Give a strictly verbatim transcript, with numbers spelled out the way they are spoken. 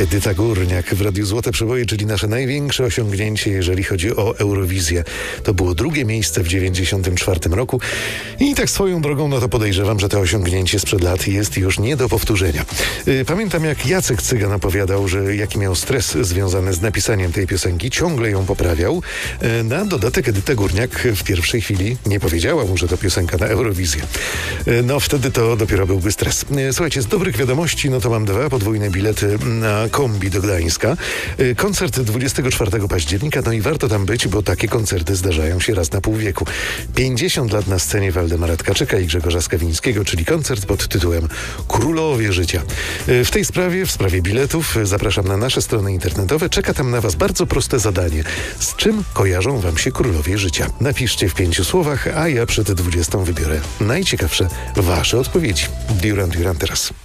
Edyta Górniak w Radiu Złote Przeboje, czyli nasze największe osiągnięcie, jeżeli chodzi o Eurowizję. To było drugie miejsce w dziewięćdziesiątym czwartym roku i tak swoją drogą, no to podejrzewam, że to osiągnięcie sprzed lat jest już nie do powtórzenia. Pamiętam, jak Jacek Cygan opowiadał, że jaki miał stres związany z napisaniem tej piosenki, ciągle ją poprawiał. Na dodatek Edyta Górniak w pierwszej chwili nie powiedziała mu, że to piosenka na Eurowizję. No wtedy to dopiero byłby stres. Słuchajcie, z dobrych wiadomości, no to mam dwa podwójne bilety na kombi do Gdańska. Koncert dwudziestego czwartego października, no i warto tam być, bo takie koncerty zdarzają się raz na pół wieku. pięćdziesiąt lat na scenie Waldemara Tkaczyka i Grzegorza Skawińskiego, czyli koncert pod tytułem Królowie Życia. W tej sprawie, w sprawie biletów, zapraszam na nasze strony internetowe. Czeka tam na Was bardzo proste zadanie. Z czym kojarzą Wam się Królowie Życia? Napiszcie w pięciu słowach, a ja przed dwudziestą wybiorę najciekawsze Wasze odpowiedzi. Duran Duran teraz.